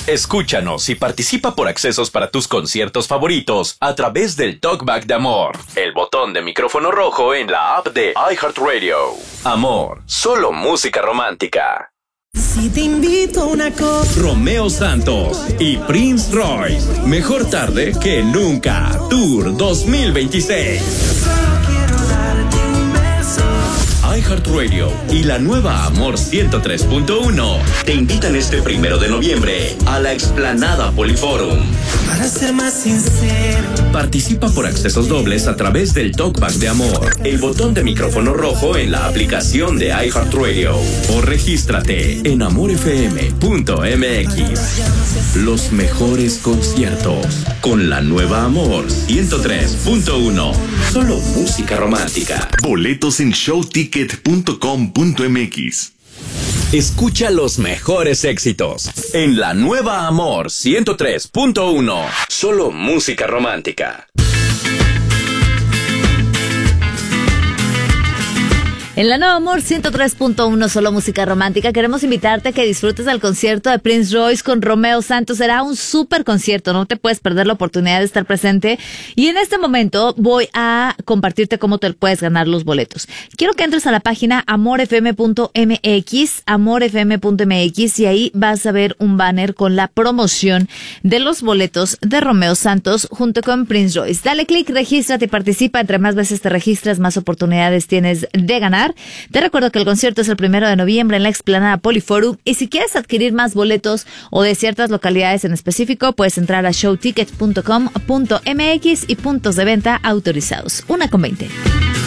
Escúchanos y participa por accesos para tus conciertos favoritos a través del Talkback de Amor, el botón de micrófono rojo en la app de iHeartRadio. Amor, solo música romántica. Si te invito a una cosa. Romeo Santos y Prince Royce. Mejor tarde que nunca. Tour 2026. iHeartRadio y la nueva Amor 103.1 te invitan este 1 de noviembre a la explanada Poliforum. Para ser más sincero, participa por accesos dobles a través del Talkback de Amor, el botón de micrófono rojo en la aplicación de iHeartRadio, o regístrate en amorfm.mx. Los mejores conciertos con la nueva Amor 103.1. Solo música romántica. Boletos en showticket.com.mx. Escucha los mejores éxitos en la nueva Amor 103.1. Solo música romántica. En la Nueva Amor 103.1, solo música romántica, queremos invitarte a que disfrutes del concierto de Prince Royce con Romeo Santos. Será un súper concierto, no te puedes perder la oportunidad de estar presente. Y en este momento voy a compartirte cómo te puedes ganar los boletos. Quiero que entres a la página amorfm.mx, y ahí vas a ver un banner con la promoción de los boletos de Romeo Santos junto con Prince Royce. Dale clic, regístrate y participa. Entre más veces te registras, más oportunidades tienes de ganar. Te recuerdo que el concierto es el 1 de noviembre en la explanada Poliforum, y si quieres adquirir más boletos o de ciertas localidades en específico, puedes entrar a showticket.com.mx y puntos de venta autorizados. 1:20.